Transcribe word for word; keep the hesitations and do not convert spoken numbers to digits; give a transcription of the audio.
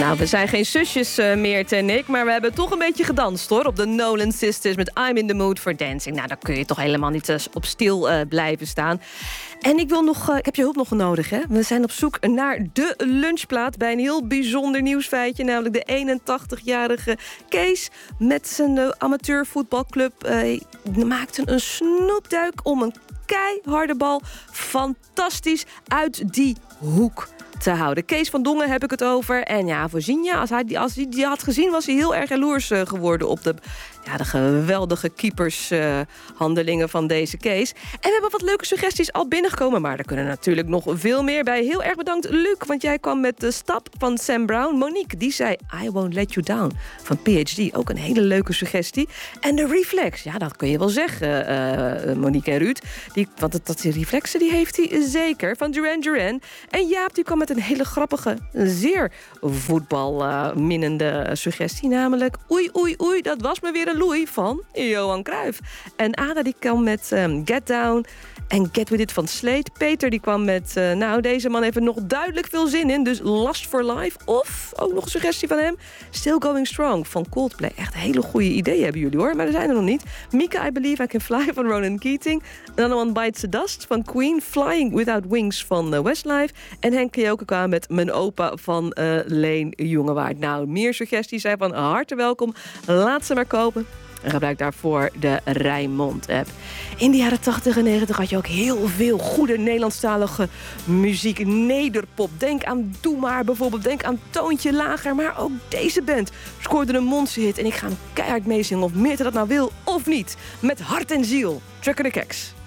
Nou, we zijn geen zusjes uh, meer, en ik, maar we hebben toch een beetje gedanst, hoor. Op de Nolan Sisters met I'm in the Mood for Dancing. Nou, daar kun je toch helemaal niet uh, op stil uh, blijven staan. En ik wil nog, uh, ik heb je hulp nog nodig, hè? We zijn op zoek naar de lunchplaat bij een heel bijzonder nieuwsfeitje, namelijk de eenentachtigjarige Kees met zijn uh, amateurvoetbalclub uh, maakte een snoepduik om een keiharde bal fantastisch uit die hoek te houden. Kees van Dongen heb ik het over. En ja, voor Zinja, als hij die, als hij die had gezien, was hij heel erg jaloers uh, geworden op de, ja, de geweldige keepershandelingen uh, van deze Kees. En we hebben wat leuke suggesties al binnengekomen, maar er kunnen natuurlijk nog veel meer bij. Heel erg bedankt, Luc, want jij kwam met de stap van Sam Brown. Monique, die zei I Won't Let You Down van P H D. Ook een hele leuke suggestie. En de reflex, ja, dat kun je wel zeggen, uh, Monique en Ruud. Die, want dat, dat die reflexen, die heeft hij zeker, van Duran Duran. En Jaap, die kwam met een hele grappige, zeer voetbalminnende uh, suggestie, namelijk oei, oei, oei, dat was me weer een loei van Johan Cruijff. En Ada, die kwam met um, Get Down en Get With It van Slate. Peter, die kwam met, uh, nou, deze man heeft er nog duidelijk veel zin in, dus Last for Life. Of, ook nog een suggestie van hem, Still Going Strong van Coldplay. Echt hele goede ideeën hebben jullie, hoor, maar er zijn er nog niet. Mika, I Believe I Can Fly van Ronan Keating. Another One Bites the Dust van Queen. Flying Without Wings van uh, Westlife. En Henk Kioke kwam met Mijn Opa van uh, Leen Jongewaard. Nou, meer suggesties zijn van harte welkom. Laat ze maar kopen. En gebruik daarvoor de Rijnmond-app. In de jaren tachtig en negentig had je ook heel veel goede Nederlandstalige muziek. Nederpop. Denk aan Doe Maar bijvoorbeeld. Denk aan Toontje Lager. Maar ook deze band scoorde een monsterhit. En ik ga hem keihard meezingen of Meerte dat nou wil of niet. Met hart en ziel. Trucker de Keks.